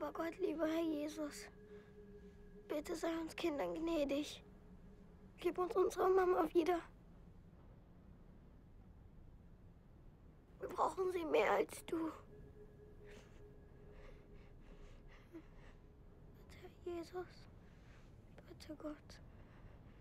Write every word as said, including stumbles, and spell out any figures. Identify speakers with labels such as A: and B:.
A: lieber Gott, lieber Herr Jesus, bitte sei uns Kindern gnädig. Gib uns unsere Mama wieder. Wir brauchen sie mehr als du. Bitte, Jesus. Bitte, Gott.